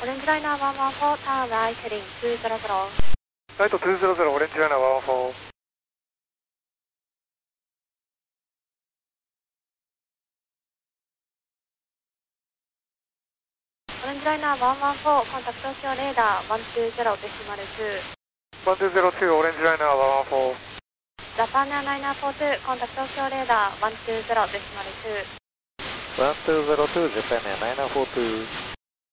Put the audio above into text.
オレンジライナー114、ターンライトヘディング200。 ライト200、オレンジライナー114。 オレンジライナー114、コンタクトシオレーダー120デシマル2。 1202、オレンジライナー114。 ジャパンエアライナー42、コンタクトシオレーダー120デシマル2。 1202、ジャパンエアライナー42。